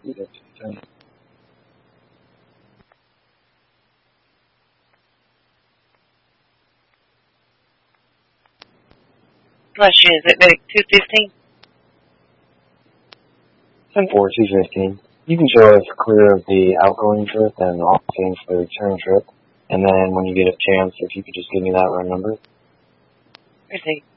Question, is it Medic 215? 10-4, 215. You can show us clear of the outgoing trip and off change for the return trip. And then when you get a chance, if you could just give me that run number. Received.